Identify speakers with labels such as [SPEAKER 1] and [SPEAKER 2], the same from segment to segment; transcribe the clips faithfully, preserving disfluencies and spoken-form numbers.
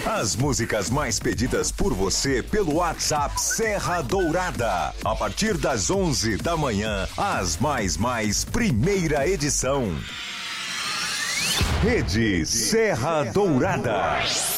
[SPEAKER 1] As músicas mais pedidas por você pelo WhatsApp Serra Dourada. A partir das onze da manhã, as mais mais primeira edição. Rede Serra Dourada.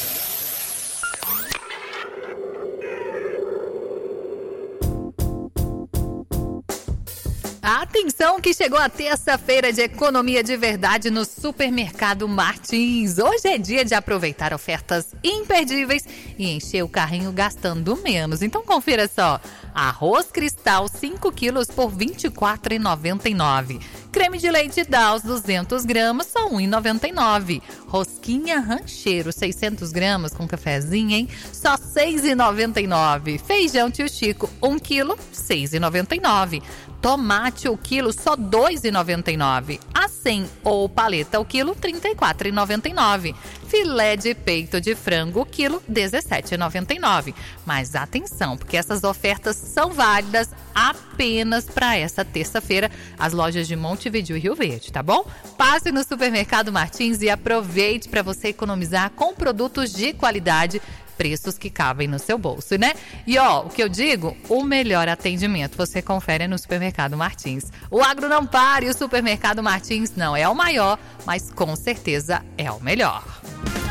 [SPEAKER 2] Atenção que chegou a terça-feira de economia de verdade no Supermercado Martins. Hoje é dia de aproveitar ofertas imperdíveis e encher o carrinho gastando menos. Então confira só. Arroz Cristal cinco quilos por vinte e quatro reais e noventa e nove centavos. Creme de leite Daus duzentos gramas, só um real e noventa e nove centavos. Rosquinha Rancheiro seiscentos gramas com cafezinho, hein? Só seis reais e noventa e nove centavos. Feijão Tio Chico um quilo, seis reais e noventa e nove centavos. Tomate o quilo, só dois reais e noventa e nove centavos. Acém ou paleta o quilo, trinta e quatro reais e noventa e nove centavos. Filé de peito de frango o quilo, dezessete reais e noventa e nove centavos. Mas atenção, porque essas ofertas são válidas apenas para essa terça-feira, as lojas de Montevidéu e Rio Verde, tá bom? Passe no Supermercado Martins e aproveite para você economizar com produtos de qualidade, preços que cabem no seu bolso, né? E ó, o que eu digo, o melhor atendimento você confere no Supermercado Martins. O agro não para e o Supermercado Martins não é o maior, mas com certeza é o melhor.